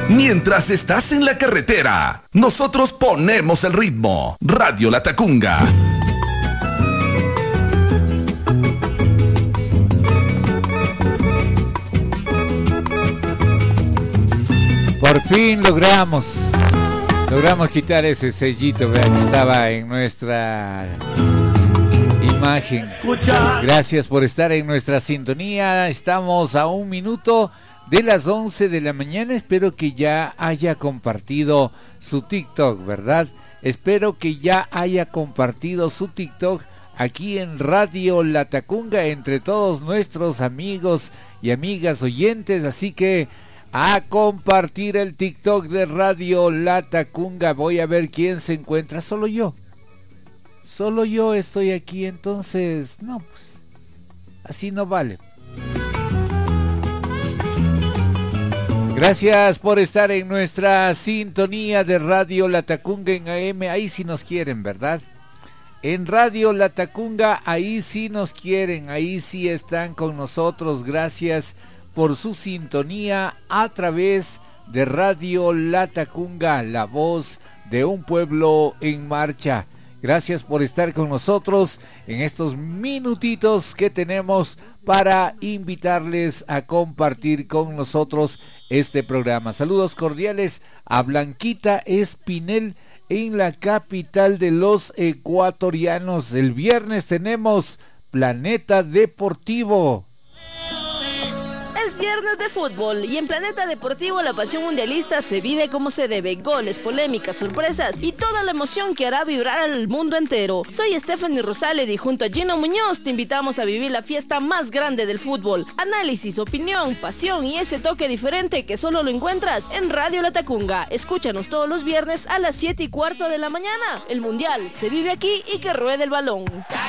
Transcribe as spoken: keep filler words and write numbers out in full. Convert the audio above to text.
Mientras estás en la carretera, nosotros ponemos el ritmo. Radio Latacunga. Por fin logramos, logramos quitar ese sellito, vean, que estaba en nuestra imagen. Gracias por estar en nuestra sintonía. Estamos a un minuto de las once de la mañana. Espero que ya haya compartido su TikTok, ¿verdad? Espero que ya haya compartido su TikTok aquí en Radio Latacunga entre todos nuestros amigos y amigas oyentes. Así que a compartir el TikTok de Radio Latacunga. Voy a ver quién se encuentra. Solo yo. Solo yo estoy aquí, entonces, no, pues, así no vale. Gracias por estar en nuestra sintonía de Radio Latacunga en A M. Ahí sí nos quieren, ¿verdad? En Radio Latacunga, ahí sí nos quieren, ahí sí están con nosotros. Gracias por su sintonía a través de Radio Latacunga, la voz de un pueblo en marcha. Gracias por estar con nosotros en estos minutitos que tenemos para invitarles a compartir con nosotros este programa. Saludos cordiales a Blanquita Espinel en la capital de los ecuatorianos. El viernes tenemos Planeta Deportivo. Es viernes de fútbol y en Planeta Deportivo la pasión mundialista se vive como se debe. Goles, polémicas, sorpresas y toda la emoción que hará vibrar al mundo entero. Soy Stephanie Rosales y junto a Gino Muñoz te invitamos a vivir la fiesta más grande del fútbol. Análisis, opinión, pasión y ese toque diferente que solo lo encuentras en Radio Latacunga. Escúchanos todos los viernes a las siete y cuarto de la mañana. El mundial se vive aquí y que ruede el balón.